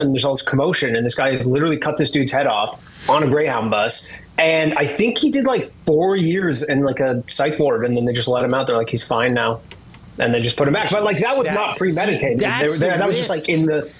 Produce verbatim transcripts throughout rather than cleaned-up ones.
and there's all this commotion, and this guy has literally cut this dude's head off on a Greyhound bus. And I think he did like four years in like a psych ward, and then they just let him out. They're like, he's fine now, and they just put him back. But like that was that's, not premeditated. They, they, that was just like in the.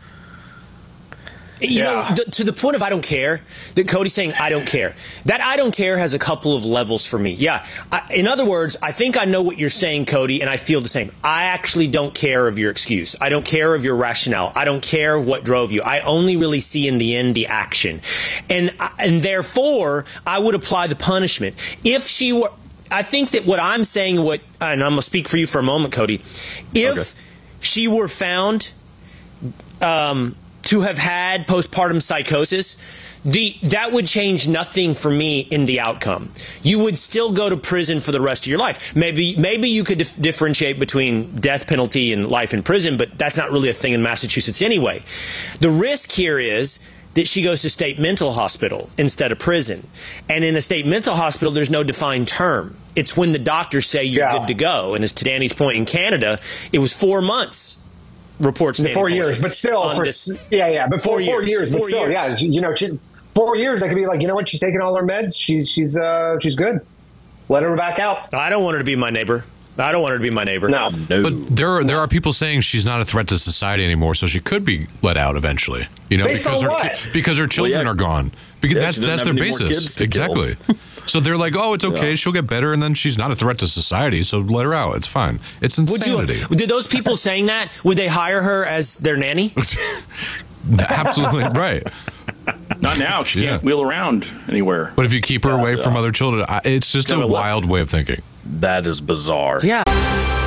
You yeah. know, th- to the point of I don't care, that Cody's saying I don't care. That I don't care has a couple of levels for me. Yeah. I, in other words, I think I know what you're saying, Cody, and I feel the same. I actually don't care of your excuse. I don't care of your rationale. I don't care what drove you. I only really see in the end the action. And, and therefore, I would apply the punishment. If she were, I think that what I'm saying, what, and I'm going to speak for you for a moment, Cody. If okay. she were found, um, to have had postpartum psychosis, the that would change nothing for me in the outcome. You would still go to prison for the rest of your life. Maybe maybe you could dif- differentiate between death penalty and life in prison, but that's not really a thing in Massachusetts anyway. The risk here is that she goes to state mental hospital instead of prison. And in a state mental hospital, there's no defined term. It's when the doctors say you're yeah. good to go. And as to Danny's point, in Canada, it was four months. Reports four years, but still, for, this, yeah, yeah, but four, four years, years but four still, years. yeah, you know, she, four years. That could be like, you know what? She's taking all her meds. She's she's uh she's good. Let her back out. I don't want her to be my neighbor. I don't want her to be my neighbor. No, no. But there are there are people saying she's not a threat to society anymore, so she could be let out eventually. You know, Based because on her what? because her children well, yeah. are gone. Because yeah, that's that's their basis. Exactly. So they're like, oh, it's okay. Yeah. She'll get better, and then she's not a threat to society, so let her out. It's fine. It's insanity. Would you, did those people saying that, would they hire her as their nanny? Absolutely right. Not now. She yeah. can't wheel around anywhere. But if you keep her yeah, away yeah. from other children, it's just a wild left. way of thinking. That is bizarre. Yeah.